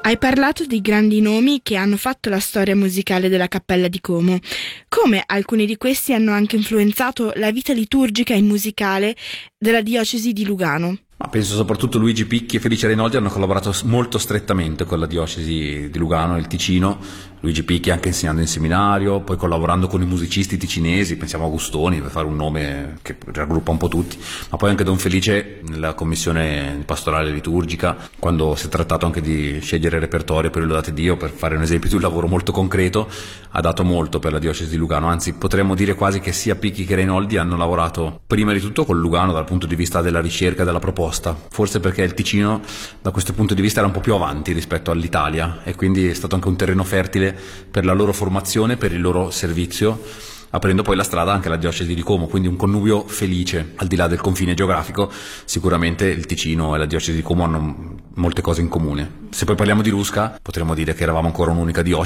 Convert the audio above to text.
Hai parlato di grandi nomi che hanno fatto la storia musicale della Cappella di Como. Come alcuni di questi hanno anche influenzato la vita liturgica e musicale della diocesi di Lugano? Ma penso soprattutto Luigi Picchi e Felice Reinoldi hanno collaborato molto strettamente con la diocesi di Lugano e il Ticino. Luigi Picchi anche insegnando in seminario, poi collaborando con i musicisti ticinesi, pensiamo a Gustoni per fare un nome che raggruppa un po' tutti, ma poi anche Don Felice nella commissione pastorale liturgica, quando si è trattato anche di scegliere il repertorio per il Lodate Dio, per fare un esempio di un lavoro molto concreto, ha dato molto per la diocesi di Lugano, anzi potremmo dire quasi che sia Picchi che Reinoldi hanno lavorato prima di tutto con Lugano dal punto di vista della ricerca e della proposta, forse perché il Ticino da questo punto di vista era un po' più avanti rispetto all'Italia e quindi è stato anche un terreno fertile per la loro formazione, per il loro servizio, aprendo poi la strada anche alla diocesi di Como, quindi un connubio felice al di là del confine geografico. Sicuramente il Ticino e la diocesi di Como hanno molte cose in comune. Se poi parliamo di Rusca potremmo dire che eravamo ancora un'unica diocesi